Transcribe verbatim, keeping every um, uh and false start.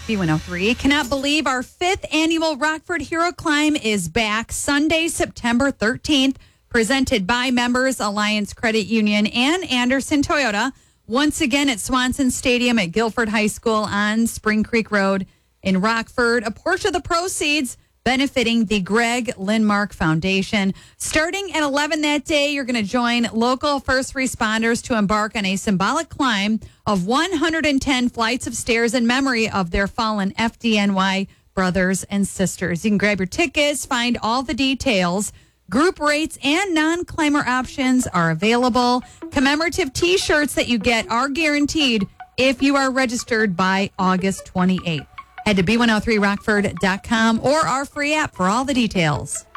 B one oh three. Cannot believe our fifth annual Rockford Hero Climb is back Sunday, September thirteenth, presented by Members Alliance Credit Union and Anderson Toyota. Once again at Swanson Stadium at Guilford High School on Spring Creek Road in Rockford. A portion of the proceeds benefiting the Greg Lindmark Foundation. Starting at eleven that day, you're going to join local first responders to embark on a symbolic climb of one hundred ten flights of stairs in memory of their fallen F D N Y brothers and sisters. You can grab your tickets, find all the details. Group rates and non-climber options are available. Commemorative T-shirts that you get are guaranteed if you are registered by August twenty-eighth. Head to B one oh three rockford dot com or our free app for all the details.